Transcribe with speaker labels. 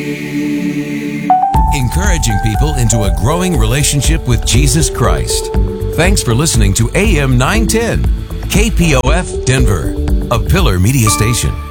Speaker 1: Encouraging people into a growing relationship with Jesus Christ. Thanks for listening to AM 910, KPOF Denver, a Pillar Media Station.